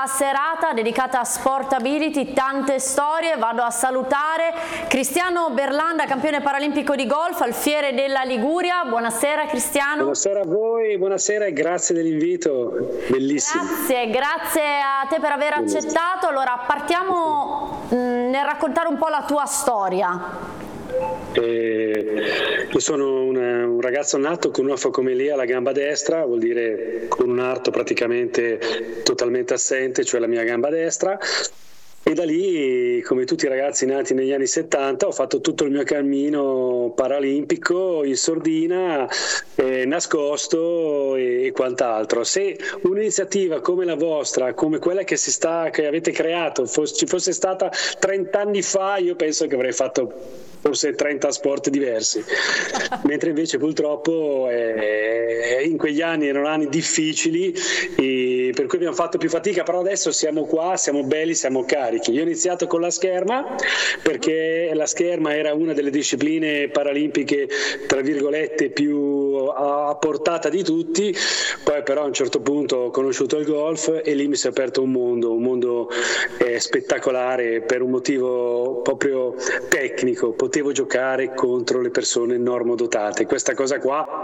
serata dedicata a Sportability, tante storie. Vado a salutare Cristiano Berlanda, campione paralimpico di golf, alfiere della Liguria. Buonasera Cristiano. Buonasera a voi, buonasera e grazie dell'invito, bellissimo. Grazie a te per aver accettato. Allora partiamo nel raccontare un po' la tua storia. Io sono un ragazzo nato con una focomelia alla gamba destra, vuol dire con un arto praticamente totalmente assente, cioè la mia gamba destra. E da lì, come tutti i ragazzi nati negli anni 70, ho fatto tutto il mio cammino paralimpico in sordina, nascosto e quant'altro. Se un'iniziativa come la vostra, come quella che avete creato, ci fosse stata 30 anni fa, io penso che avrei fatto forse 30 sport diversi, mentre invece purtroppo in quegli anni erano anni difficili, per cui abbiamo fatto più fatica, però adesso siamo qua, siamo belli, siamo carichi. Io ho iniziato con la scherma perché la scherma era una delle discipline paralimpiche tra virgolette più a portata di tutti, poi però a un certo punto ho conosciuto il golf e lì mi si è aperto un mondo spettacolare per un motivo proprio tecnico. Potevo giocare contro le persone normodotate. Questa cosa qua